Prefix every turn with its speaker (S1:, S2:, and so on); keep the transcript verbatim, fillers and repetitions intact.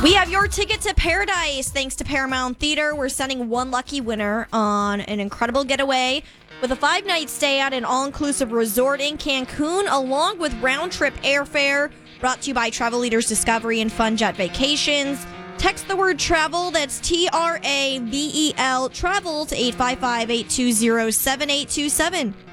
S1: We have your ticket to paradise thanks to Paramount Theater. We're sending one lucky winner on an incredible getaway with a five-night stay at an all-inclusive resort in Cancun, along with round-trip airfare, brought to you by Travel Leaders Discovery and Fun Jet Vacations. Text the word travel, that's T R A V E L, travel to eight five five, eight two zero, seven eight two seven.